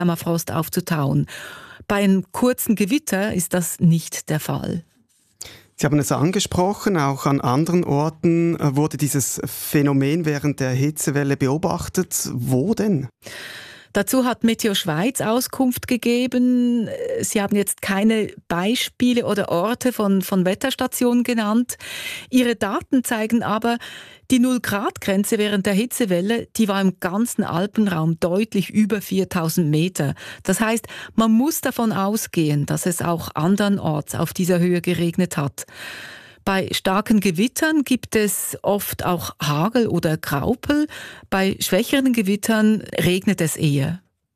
Permafrost aufzutauen. Bei einem kurzen Gewitter ist das nicht der Fall. Sie haben es angesprochen, auch an anderen Orten wurde dieses Phänomen während der Hitzewelle beobachtet. Wo denn? Dazu hat Meteo Schweiz Auskunft gegeben. Sie haben jetzt keine Beispiele oder Orte von Wetterstationen genannt. Ihre Daten zeigen aber, die 0-Grad-Grenze während der Hitzewelle, die war im ganzen Alpenraum deutlich über 4000 Meter. Das heißt, man muss davon ausgehen, dass es auch andernorts auf dieser Höhe geregnet hat. Bei starken Gewittern gibt es oft auch Hagel oder Graupel. Bei schwächeren Gewittern regnet es eher.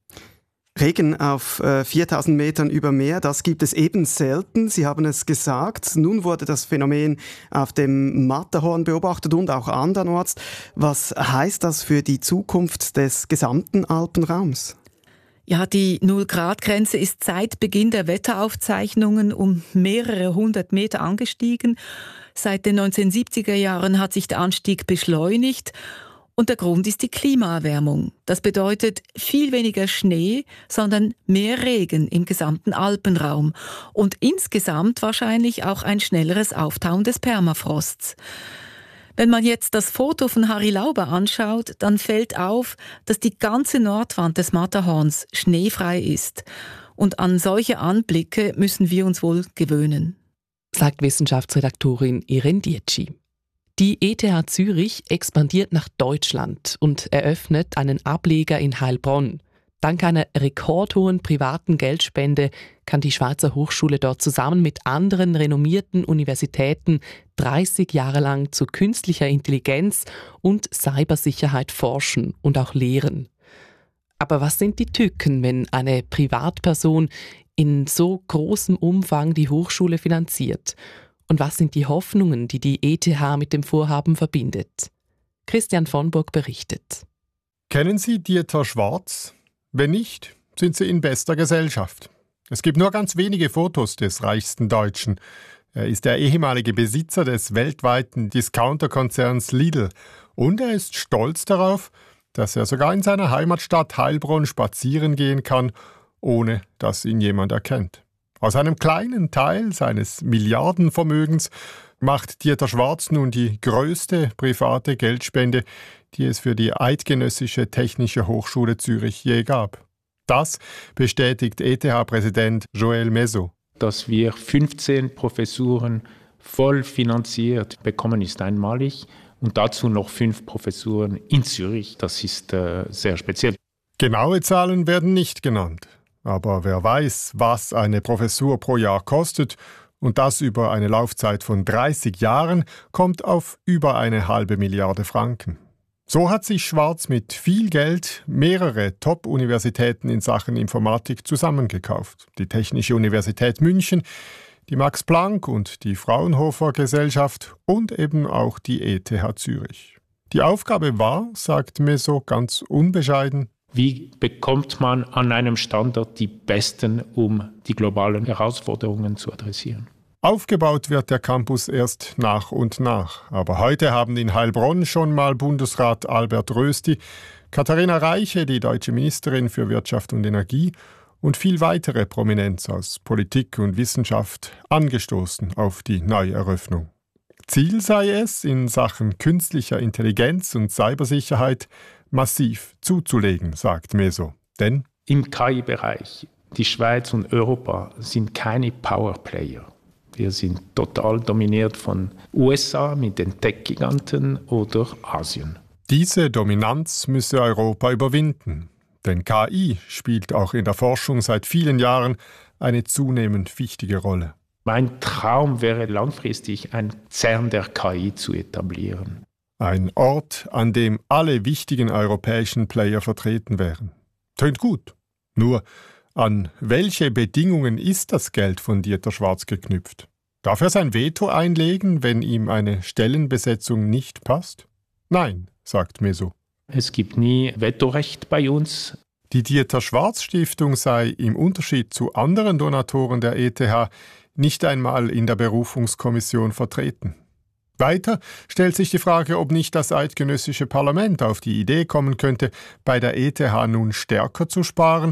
Regen auf 4000 Metern über Meer, das gibt es eben selten. Sie haben es gesagt. Nun wurde das Phänomen auf dem Matterhorn beobachtet und auch andernorts. Was heißt das für die Zukunft des gesamten Alpenraums? Ja, die 0-Grad-Grenze ist seit Beginn der Wetteraufzeichnungen um mehrere hundert Meter angestiegen. Seit den 1970er Jahren hat sich der Anstieg beschleunigt. Und der Grund ist die Klimaerwärmung. Das bedeutet viel weniger Schnee, sondern mehr Regen im gesamten Alpenraum. Und insgesamt wahrscheinlich auch ein schnelleres Auftauen des Permafrosts. Wenn man jetzt das Foto von Harry Lauber anschaut, dann fällt auf, dass die ganze Nordwand des Matterhorns schneefrei ist. Und an solche Anblicke müssen wir uns wohl gewöhnen. Sagt Wissenschaftsredaktorin Irene Dietschi. Die ETH Zürich expandiert nach Deutschland und eröffnet einen Ableger in Heilbronn. Dank einer rekordhohen privaten Geldspende kann die Schweizer Hochschule dort zusammen mit anderen renommierten Universitäten 30 Jahre lang zu künstlicher Intelligenz und Cybersicherheit forschen und auch lehren. Aber was sind die Tücken, wenn eine Privatperson in so großem Umfang die Hochschule finanziert? Und was sind die Hoffnungen, die die ETH mit dem Vorhaben verbindet? Christian von Burg berichtet. Kennen Sie Dieter Schwarz? Wenn nicht, sind Sie in bester Gesellschaft. Es gibt nur ganz wenige Fotos des reichsten Deutschen. Er ist der ehemalige Besitzer des weltweiten Discounterkonzerns Lidl. Und er ist stolz darauf, dass er sogar in seiner Heimatstadt Heilbronn spazieren gehen kann, ohne dass ihn jemand erkennt. Aus einem kleinen Teil seines Milliardenvermögens macht Dieter Schwarz nun die größte private Geldspende, die es für die Eidgenössische Technische Hochschule Zürich je gab. Das bestätigt ETH-Präsident Joël Meso. Dass wir 15 Professuren voll finanziert bekommen, ist einmalig. Und dazu noch 5 Professuren in Zürich. Das ist sehr speziell. Genaue Zahlen werden nicht genannt. Aber wer weiß, was eine Professur pro Jahr kostet, und das über eine Laufzeit von 30 Jahren, kommt auf über 1,5 Milliarde Franken. So hat sich Schwarz mit viel Geld mehrere Top-Universitäten in Sachen Informatik zusammengekauft. Die Technische Universität München, die Max Planck und die Fraunhofer Gesellschaft und eben auch die ETH Zürich. Die Aufgabe war, sagt Meso ganz unbescheiden, wie bekommt man an einem Standort die Besten, um die globalen Herausforderungen zu adressieren? Aufgebaut wird der Campus erst nach und nach. Aber heute haben in Heilbronn schon mal Bundesrat Albert Rösti, Katharina Reiche, die deutsche Ministerin für Wirtschaft und Energie, und viel weitere Prominenz aus Politik und Wissenschaft angestoßen auf die Neueröffnung. Ziel sei es, in Sachen künstlicher Intelligenz und Cybersicherheit massiv zuzulegen, sagt Meso. Denn im KI-Bereich, die Schweiz und Europa sind keine Powerplayer. Wir sind total dominiert von USA mit den Tech-Giganten oder Asien. Diese Dominanz müsse Europa überwinden. Denn KI spielt auch in der Forschung seit vielen Jahren eine zunehmend wichtige Rolle. Mein Traum wäre langfristig, ein CERN der KI zu etablieren. Ein Ort, an dem alle wichtigen europäischen Player vertreten wären. Tönt gut. Nur, an welche Bedingungen ist das Geld von Dieter Schwarz geknüpft? Darf er sein Veto einlegen, wenn ihm eine Stellenbesetzung nicht passt? Nein, sagt Meso. Es gibt nie Vetorecht bei uns. Die Dieter Schwarz Stiftung sei im Unterschied zu anderen Donatoren der ETH nicht einmal in der Berufungskommission vertreten. Weiter stellt sich die Frage, ob nicht das eidgenössische Parlament auf die Idee kommen könnte, bei der ETH nun stärker zu sparen,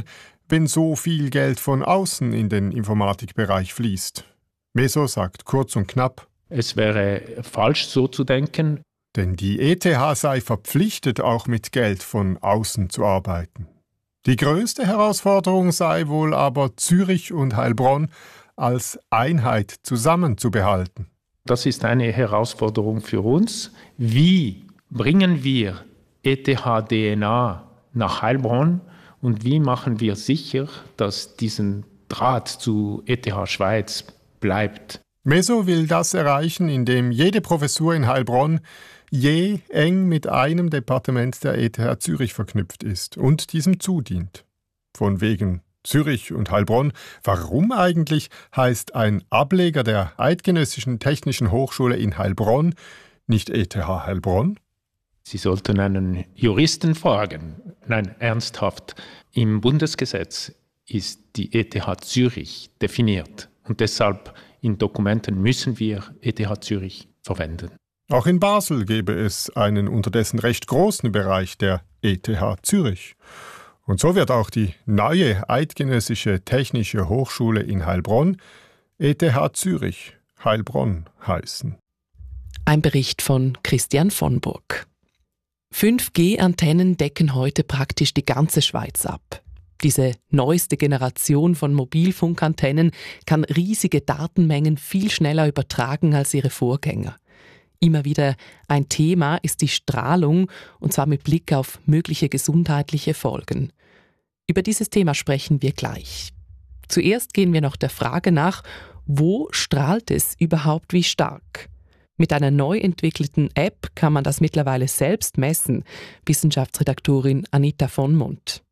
wenn so viel Geld von außen in den Informatikbereich fließt. Meso sagt kurz und knapp: Es wäre falsch, so zu denken. Denn die ETH sei verpflichtet, auch mit Geld von außen zu arbeiten. Die größte Herausforderung sei wohl aber, Zürich und Heilbronn als Einheit zusammenzubehalten. Das ist eine Herausforderung für uns. Wie bringen wir ETH-DNA nach Heilbronn und wie machen wir sicher, dass diesen Draht zu ETH Schweiz bleibt? Meso will das erreichen, indem jede Professur in Heilbronn je eng mit einem Departement der ETH Zürich verknüpft ist und diesem zudient. Von wegen Zürich und Heilbronn. Warum eigentlich heißt ein Ableger der Eidgenössischen Technischen Hochschule in Heilbronn nicht ETH Heilbronn? Sie sollten einen Juristen fragen. Nein, ernsthaft. Im Bundesgesetz ist die ETH Zürich definiert und deshalb in Dokumenten müssen wir ETH Zürich verwenden. Auch in Basel gäbe es einen unterdessen recht großen Bereich der ETH Zürich. Und so wird auch die neue Eidgenössische Technische Hochschule in Heilbronn ETH Zürich Heilbronn heißen. Ein Bericht von Christian von Burg. 5G-Antennen decken heute praktisch die ganze Schweiz ab. Diese neueste Generation von Mobilfunkantennen kann riesige Datenmengen viel schneller übertragen als ihre Vorgänger. Immer wieder ein Thema ist die Strahlung, und zwar mit Blick auf mögliche gesundheitliche Folgen. Über dieses Thema sprechen wir gleich. Zuerst gehen wir noch der Frage nach, wo strahlt es überhaupt wie stark? Mit einer neu entwickelten App kann man das mittlerweile selbst messen, Wissenschaftsredaktorin Anita von Mund.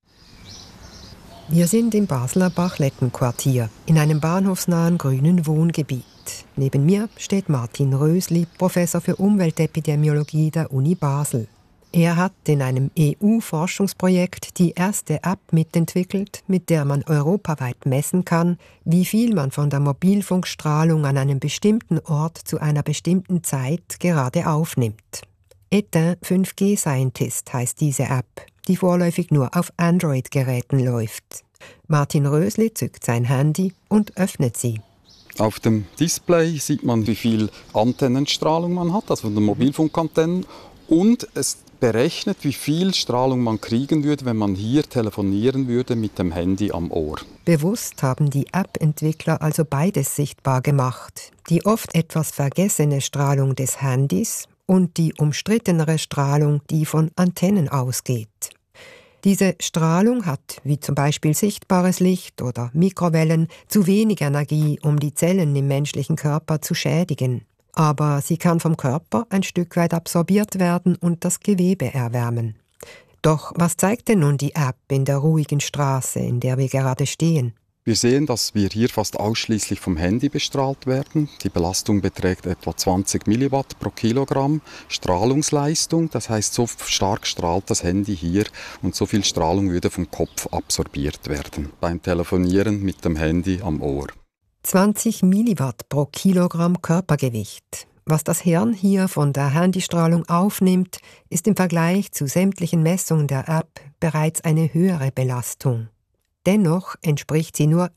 Wir sind im Basler Bachlettenquartier, in einem bahnhofsnahen grünen Wohngebiet. Neben mir steht Martin Rösli, Professor für Umweltepidemiologie der Uni Basel. Er hat in einem EU-Forschungsprojekt die erste App mitentwickelt, mit der man europaweit messen kann, wie viel man von der Mobilfunkstrahlung an einem bestimmten Ort zu einer bestimmten Zeit gerade aufnimmt. Etain 5G Scientist heißt diese App, die vorläufig nur auf Android-Geräten läuft. Martin Rösli zückt sein Handy und öffnet sie. Auf dem Display sieht man, wie viel Antennenstrahlung man hat, also von den Mobilfunkantennen. Und es berechnet, wie viel Strahlung man kriegen würde, wenn man hier telefonieren würde mit dem Handy am Ohr. Bewusst haben die App-Entwickler also beides sichtbar gemacht. Die oft etwas vergessene Strahlung des Handys und die umstrittenere Strahlung, die von Antennen ausgeht. Diese Strahlung hat, wie zum Beispiel sichtbares Licht oder Mikrowellen, zu wenig Energie, um die Zellen im menschlichen Körper zu schädigen. Aber sie kann vom Körper ein Stück weit absorbiert werden und das Gewebe erwärmen. Doch was zeigt denn nun die App in der ruhigen Straße, in der wir gerade stehen? Wir sehen, dass wir hier fast ausschließlich vom Handy bestrahlt werden. Die Belastung beträgt etwa 20 Milliwatt pro Kilogramm Strahlungsleistung. Das heißt, so stark strahlt das Handy hier und so viel Strahlung würde vom Kopf absorbiert werden beim Telefonieren mit dem Handy am Ohr. 20 Milliwatt pro Kilogramm Körpergewicht. Was das Hirn hier von der Handystrahlung aufnimmt, ist im Vergleich zu sämtlichen Messungen der App bereits eine höhere Belastung. Dennoch entspricht sie nur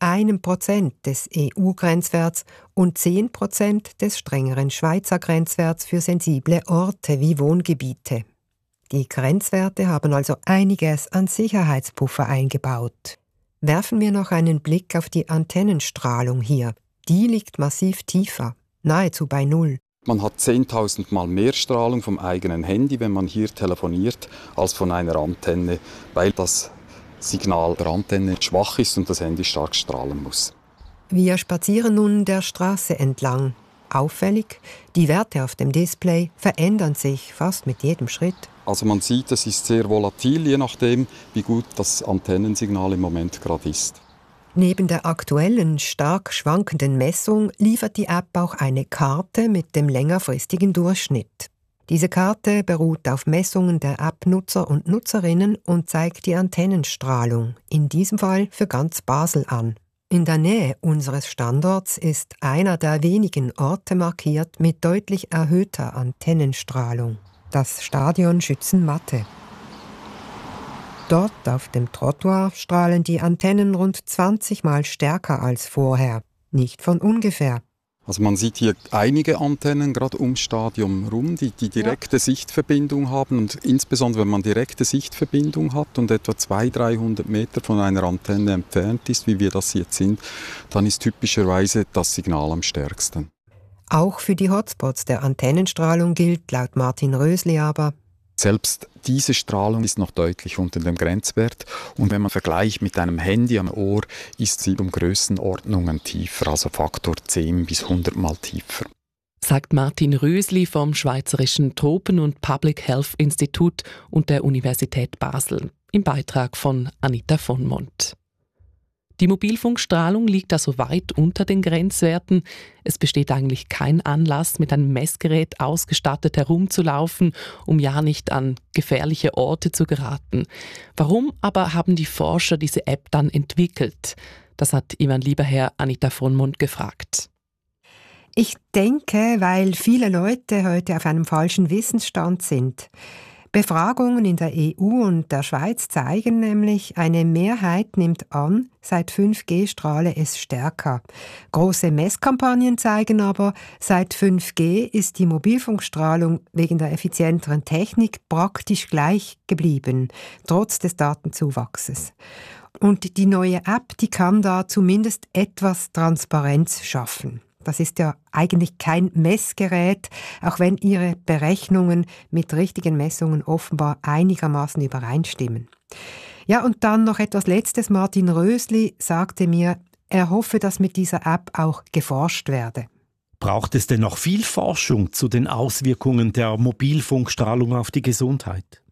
1% des EU-Grenzwerts und 10% des strengeren Schweizer Grenzwerts für sensible Orte wie Wohngebiete. Die Grenzwerte haben also einiges an Sicherheitspuffer eingebaut. Werfen wir noch einen Blick auf die Antennenstrahlung hier. Die liegt massiv tiefer, nahezu bei Null. Man hat 10.000 Mal mehr Strahlung vom eigenen Handy, wenn man hier telefoniert, als von einer Antenne, weil das Signal der Antenne schwach ist und das Handy stark strahlen muss. Wir spazieren nun der Straße entlang. Auffällig, die Werte auf dem Display verändern sich fast mit jedem Schritt. Also man sieht, es ist sehr volatil, je nachdem, wie gut das Antennensignal im Moment gerade ist. Neben der aktuellen, stark schwankenden Messung liefert die App auch eine Karte mit dem längerfristigen Durchschnitt. Diese Karte beruht auf Messungen der App-Nutzer und Nutzerinnen und zeigt die Antennenstrahlung, in diesem Fall für ganz Basel an. In der Nähe unseres Standorts ist einer der wenigen Orte markiert mit deutlich erhöhter Antennenstrahlung. Das Stadion Schützenmatte. Dort auf dem Trottoir strahlen die Antennen rund 20 Mal stärker als vorher. Nicht von ungefähr. Also man sieht hier einige Antennen gerade ums Stadion rum, die direkte Sichtverbindung haben. Und insbesondere, wenn man direkte Sichtverbindung hat und etwa 200-300 Meter von einer Antenne entfernt ist, wie wir das jetzt sind, dann ist typischerweise das Signal am stärksten. Auch für die Hotspots der Antennenstrahlung gilt laut Martin Rösli aber: Selbst diese Strahlung ist noch deutlich unter dem Grenzwert. Und wenn man vergleicht mit einem Handy am Ohr, ist sie um Grössenordnungen tiefer, also Faktor 10 bis 100 Mal tiefer. Sagt Martin Rösli vom Schweizerischen Tropen- und Public Health Institut und der Universität Basel im Beitrag von Anita von Mont. Die Mobilfunkstrahlung liegt also weit unter den Grenzwerten. Es besteht eigentlich kein Anlass, mit einem Messgerät ausgestattet herumzulaufen, um ja nicht an gefährliche Orte zu geraten. Warum aber haben die Forscher diese App dann entwickelt? Das hat Ivan Lieberherr Anita von Mont gefragt. Ich denke, weil viele Leute heute auf einem falschen Wissensstand sind. Befragungen in der EU und der Schweiz zeigen nämlich, eine Mehrheit nimmt an, seit 5G strahle es stärker. Große Messkampagnen zeigen aber, seit 5G ist die Mobilfunkstrahlung wegen der effizienteren Technik praktisch gleich geblieben, trotz des Datenzuwachses. Und die neue App, die kann da zumindest etwas Transparenz schaffen. Das ist ja eigentlich kein Messgerät, auch wenn ihre Berechnungen mit richtigen Messungen offenbar einigermaßen übereinstimmen. Ja, und dann noch etwas Letztes. Martin Rösli sagte mir, er hoffe, dass mit dieser App auch geforscht werde. Braucht es denn noch viel Forschung zu den Auswirkungen der Mobilfunkstrahlung auf die Gesundheit?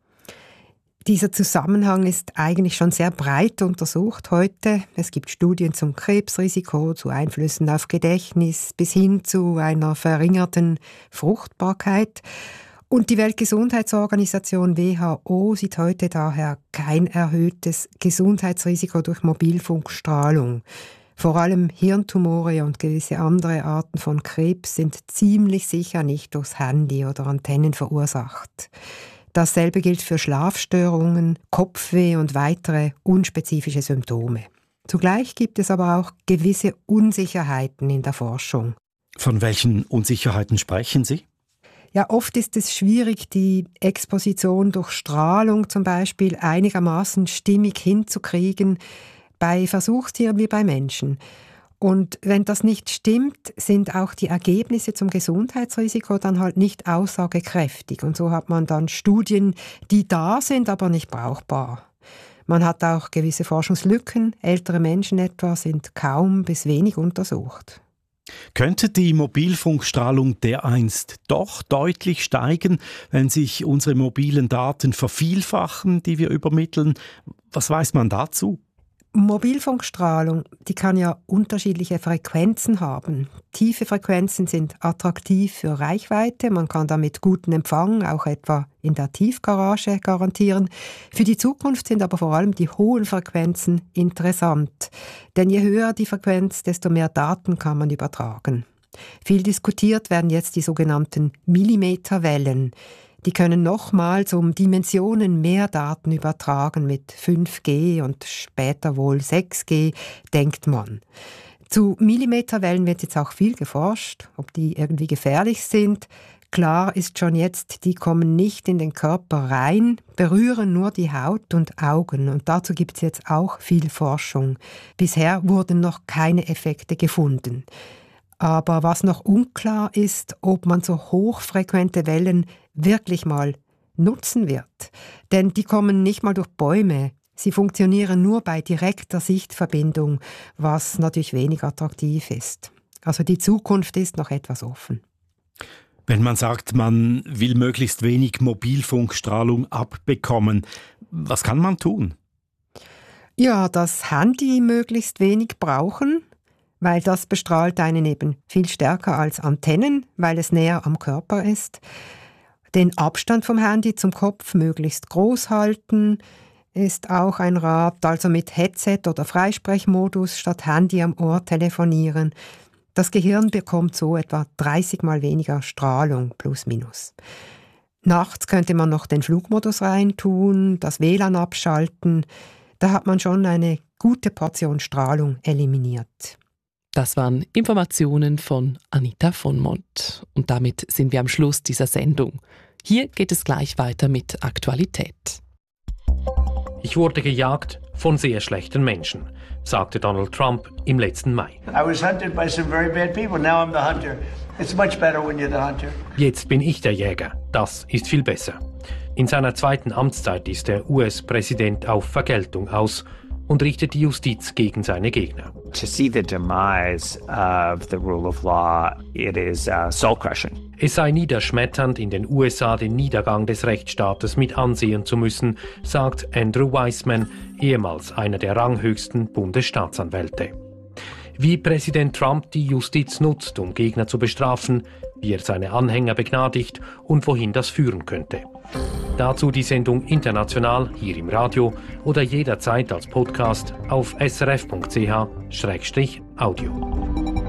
Dieser Zusammenhang ist eigentlich schon sehr breit untersucht heute. Es gibt Studien zum Krebsrisiko, zu Einflüssen auf Gedächtnis bis hin zu einer verringerten Fruchtbarkeit. Und die Weltgesundheitsorganisation WHO sieht heute daher kein erhöhtes Gesundheitsrisiko durch Mobilfunkstrahlung. Vor allem Hirntumore und gewisse andere Arten von Krebs sind ziemlich sicher nicht durchs Handy oder Antennen verursacht. Dasselbe gilt für Schlafstörungen, Kopfweh und weitere unspezifische Symptome. Zugleich gibt es aber auch gewisse Unsicherheiten in der Forschung. Von welchen Unsicherheiten sprechen Sie? Ja, oft ist es schwierig, die Exposition durch Strahlung zum Beispiel einigermaßen stimmig hinzukriegen, bei Versuchstieren wie bei Menschen. Und wenn das nicht stimmt, sind auch die Ergebnisse zum Gesundheitsrisiko dann halt nicht aussagekräftig. Und so hat man dann Studien, die da sind, aber nicht brauchbar. Man hat auch gewisse Forschungslücken. Ältere Menschen etwa sind kaum bis wenig untersucht. Könnte die Mobilfunkstrahlung dereinst doch deutlich steigen, wenn sich unsere mobilen Daten vervielfachen, die wir übermitteln? Was weiß man dazu? Mobilfunkstrahlung, die kann ja unterschiedliche Frequenzen haben. Tiefe Frequenzen sind attraktiv für Reichweite, man kann damit guten Empfang, auch etwa in der Tiefgarage, garantieren. Für die Zukunft sind aber vor allem die hohen Frequenzen interessant. Denn je höher die Frequenz, desto mehr Daten kann man übertragen. Viel diskutiert werden jetzt die sogenannten Millimeterwellen. Die können nochmals um Dimensionen mehr Daten übertragen mit 5G und später wohl 6G, denkt man. Zu Millimeterwellen wird jetzt auch viel geforscht, ob die irgendwie gefährlich sind. Klar ist schon jetzt, die kommen nicht in den Körper rein, berühren nur die Haut und Augen. Und dazu gibt es jetzt auch viel Forschung. Bisher wurden noch keine Effekte gefunden. Aber was noch unklar ist, ob man so hochfrequente Wellen wirklich mal nutzen wird. Denn die kommen nicht mal durch Bäume. Sie funktionieren nur bei direkter Sichtverbindung, was natürlich wenig attraktiv ist. Also die Zukunft ist noch etwas offen. Wenn man sagt, man will möglichst wenig Mobilfunkstrahlung abbekommen, was kann man tun? Ja, das Handy möglichst wenig brauchen, weil das bestrahlt einen eben viel stärker als Antennen, weil es näher am Körper ist. Den Abstand vom Handy zum Kopf möglichst groß halten, ist auch ein Rat, also mit Headset oder Freisprechmodus statt Handy am Ohr telefonieren. Das Gehirn bekommt so etwa 30 Mal weniger Strahlung plus minus. Nachts könnte man noch den Flugmodus reintun, das WLAN abschalten. Da hat man schon eine gute Portion Strahlung eliminiert. Das waren Informationen von Anita von Mont. Und damit sind wir am Schluss dieser Sendung. Hier geht es gleich weiter mit Aktualität. Ich wurde gejagt von sehr schlechten Menschen, sagte Donald Trump im letzten Mai. I was hunted by some very bad people. Now I'm the hunter. It's much better when you're the hunter. Jetzt bin ich der Jäger. Das ist viel besser. In seiner zweiten Amtszeit ist der US-Präsident auf Vergeltung aus und richtet die Justiz gegen seine Gegner. To see the demise of the rule of law, it is soul-crushing. Es sei niederschmetternd, in den USA den Niedergang des Rechtsstaates mit ansehen zu müssen, sagt Andrew Weissman, ehemals einer der ranghöchsten Bundesstaatsanwälte. Wie Präsident Trump die Justiz nutzt, um Gegner zu bestrafen, wie er seine Anhänger begnadigt und wohin das führen könnte. Dazu die Sendung international hier im Radio oder jederzeit als Podcast auf srf.ch/audio.